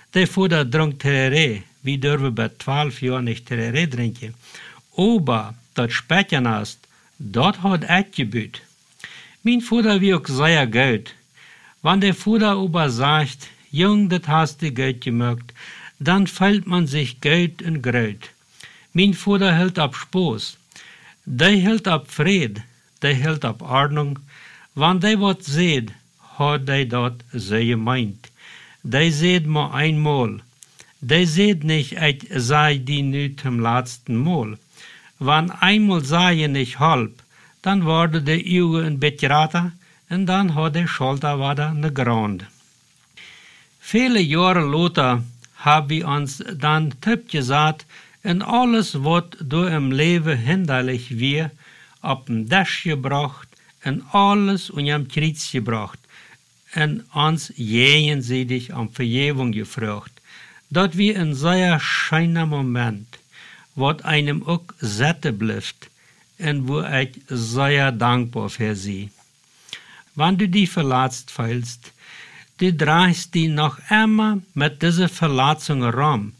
Der Vater drinkt Tereré. Wir dürfen bei 12 Jahren nicht Tereré trinken. Aber das Spätjanast, dort hat Gebüt. Mein Vater wie auch sehr gut. Wenn der Vater aber sagt, Jung, das hast du gut gemacht, dann fällt man sich gut und gröt. Mein Vater hält ab Spaß. Der hält ab Fried, der hält ab Ordnung. Wenn der was sieht, hat der dort so gemeint. Der sieht nur einmal. Der sieht nicht, ich sei die nu zum letzten Mal. Wenn einmal sei nicht halb, dann wurde der Auge ein bisschen rater und dann hat der Schulter wieder ne Grund. Viele Jahre later haben wir uns dann Tipp gesagt, und alles, was du im Leben hinderlich wir, auf den Dash gebracht, und alles und am Kreuz gebracht, und uns jenseitig um Vergebung gefragt. Dat wie ein sehr schöner Moment, was einem auch satte bleibt, und wo ich sehr dankbar für sie. Wenn du die verletzt fühlst, du drehst die noch immer mit dieser Verletzung rum.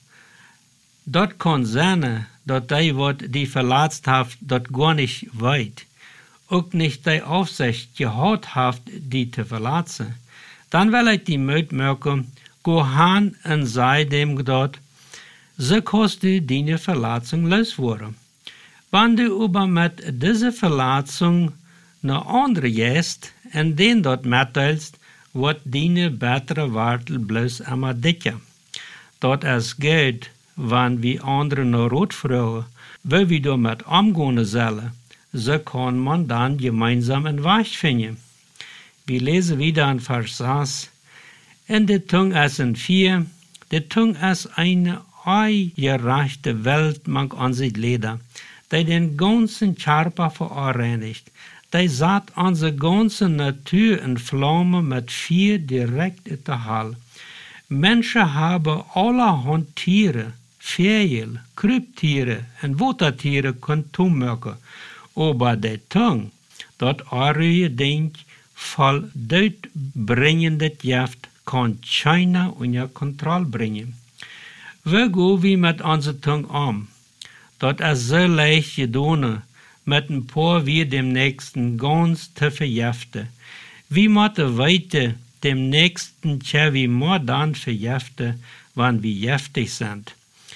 Dort kann sein, dass die, was die verletzt hat, dort gar nicht weit. Auch nicht die Aufsicht gehabt hat, die zu verletzen. Dann will ich die Mut merken, go hin und sei dem dort, so kannst du deine Verletzung loswerden. Wenn du aber mit dieser Verletzung eine andere gehst und den dort mitteilst, wird deine bessere Wartel bloß immer dicker. Dort ist gut, wenn wir andere noch rot fragen, wie wir damit umgehen sollen, so kann man dann gemeinsam einen Weg finden. Wir lesen wieder in Vers 6. Und die Tongue ist ein Vier, die Tongue ist eine gerechte Welt, man an sich leder, die den ganzen Körper verreinigt, die sagt unsere ganze Natur in Flammen mit Vier direkt in der Hall. Menschen haben allerhand Tiere, Vögel, Kryptiere und Wassertiere können tummerken, aber die Tongue, dort eure Ding, voll deutbringendes Gift, kann keiner unter Kontrolle bringen. Wie gehen wir mit unserer Tongue um? Das ist so leicht getan, mit ein paar wir dem Nächsten ganz zu vergiften. Wir müssen weiter dem Nächsten wie mehr dann vergiften, wenn wir giftig sind.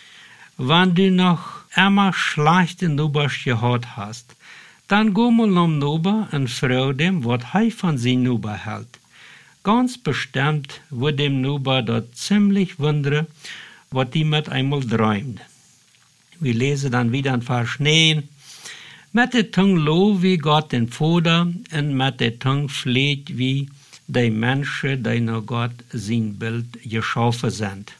Wenn du noch immer schlechte Nubers gehabt hast, dann geh mal um Nuber und frag dem, was er von seinem Nuber hält. Ganz bestimmt wird dem Nuber dort ziemlich wundern, was die mit einmal träumt. Wir lesen dann wieder in Vers 9. Mit der Tongue lob wie Gott den Vater und mit der Tongue fleht wie die Menschen, die nach Gott sein Bild geschaffen sind.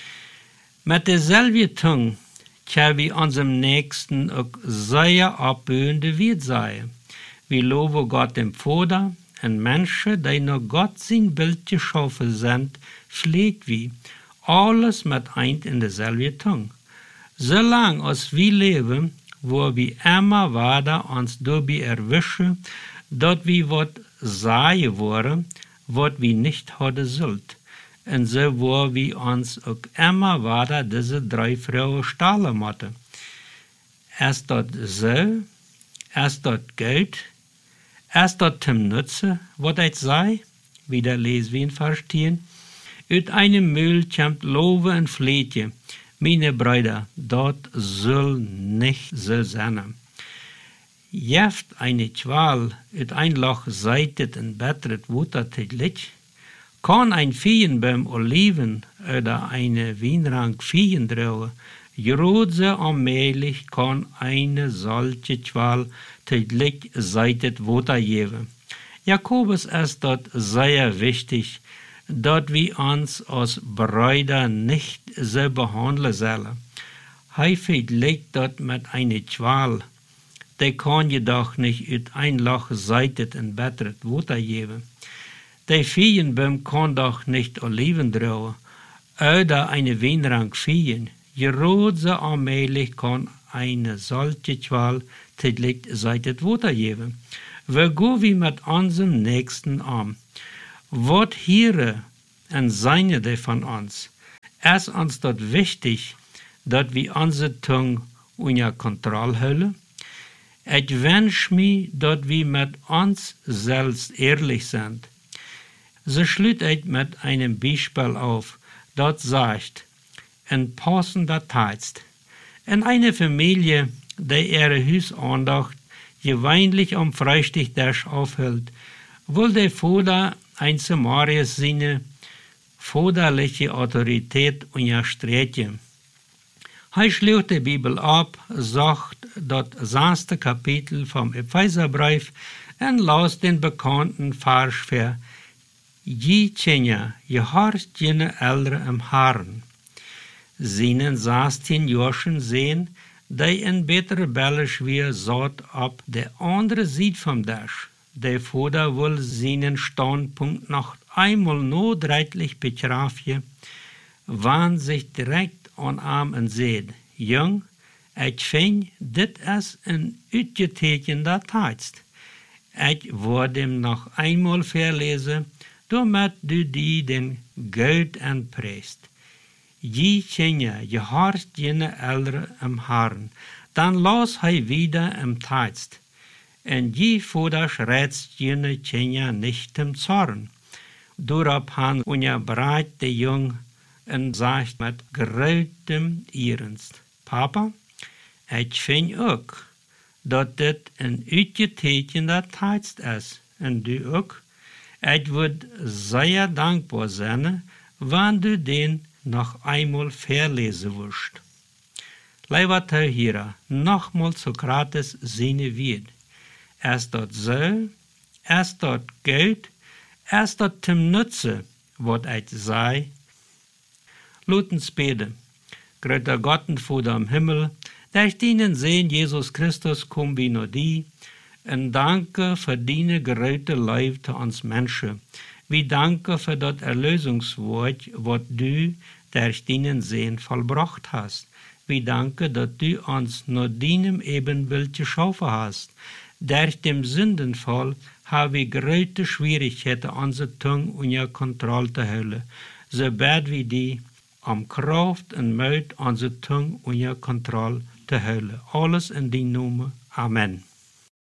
Mit derselben Tongue können wir unserem Nächsten auch sehr abböende Wirt sein. Wir loben Gott dem Vater und Menschen, die nach Gott sein Bild geschaffen sind, pflegt wie alles mit ein in derselben Tongue. Solange als wir leben, wo wir immer weiter uns dabei erwischen, dass wir was sagen wollen, was wir nicht haben sollen. Und so wo wir uns auch immer weiter diese 3 Frauen stahlen müssen. Ist das so? Ist das gut? Ist das zum Nutzen, was ich sei? Wieder lesen wir in Vers 10. Uit einem Müll kommt Lobe und Fleetje. Meine Brüder, dort soll nicht so sein. Jeft eine Qual uit ein Loch seitet und bettert Wuttertitlich. Kann ein Feienbaum Oliven oder eine Weinrank Feien drauen, Jrodse allmählich kann eine solche Qual täglich seitet Wutter geben. Jakobus ist dort sehr wichtig, dass wir uns als Brüder nicht so behandeln sollen. Häufig liegt dort mit einer Qual, der kann jedoch nicht uit ein Loch seitet und bettert Wutter geben. Der Feienbaum kann doch nicht Oliven drauen, oder eine Weinrank Feien. Gerade allmählich kann eine solche Qual täglich seitet Wutter geben. Wo gehen wir mit unserem Nächsten um? Was hören und seine die von uns? Ist uns dort wichtig, dass wir unsere Tongue unter Kontrolle halten? Ich wünsche mir, dass wir mit uns selbst ehrlich sind. So schließt ich mit einem Beispiel auf, das sagt, in passender Zeit, in einer Familie, die ihre Hausandacht gewöhnlich am Freitag aufhält, will der Vater ein Samarias seine vaterliche Autorität unterstreichen. Er schlägt die Bibel ab, sagt das 6. Kapitel vom Epheserbrief und las den bekannten Vers für Je kjenner, je harst jene Ältere im Herrn. Seinen 16 Jahren sehen, die in betere Bellisch wie satt ab der andere Seite vom Dash. Der Vater will seinen Standpunkt noch einmal nur deutlich betrafen, wann sich direkt an ihm und sagt, Jung, ich finde, dit ist ein uitgetekener Text. Ich werde ihm noch einmal verlesen, damit du die den Geld anpreist. Je kjenner, je harst jene Ältere im Herrn. Dann las hij wieder im Text. En je Vaters rätst jene kjenner nicht im Zorn. Dorop han unterbreit der Jung und sagt mit größtem Ernst, Papa, ich finde auch, dass das ein uitgetekener Text ist. Und du auch? Ich würde sehr dankbar sein, wenn du den noch einmal verlesen würdest. Lieber Zuhörer, nochmal Sokrates seine wird. Ist das so? Ist das gut? Ist das zum Nutze, was ich sei? Lutens beten. Größter Gott und Vater im Himmel, durch deinen Sehen Jesus Christus komm wie nur die, und danke für deine gerechte Leib zu uns Menschen. Wir danken für das Erlösungswort, was du durch deinen Sehen vollbracht hast. Wir danken, dass du uns nur deinem Ebenbild geschaffen hast. Durch den Sündenfall haben wir große Schwierigkeiten, unsere Zunge unter Kontrolle zu halten. So beten wir die, um Kraft und Mut unsere Zunge unter Kontrolle zu halten. Alles in deinem Namen. Amen.